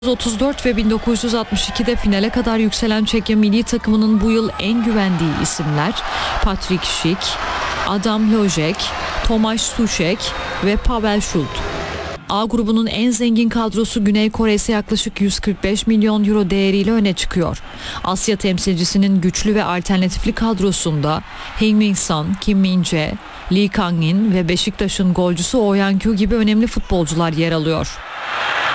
1934 ve 1962'de finale kadar yükselen Çekya milli takımının bu yıl en güvendiği isimler Patrik Schick, Adam Lojek, Tomasz Suchek ve Pavel Şult. A grubunun en zengin kadrosu Güney Kore ise yaklaşık 145 milyon euro değeriyle öne çıkıyor. Asya temsilcisinin güçlü ve alternatifli kadrosunda Heung-min Son, Kim Min-jae, Lee Kang-in ve Beşiktaş'ın golcüsü Oh Yang-kyu gibi önemli futbolcular yer alıyor.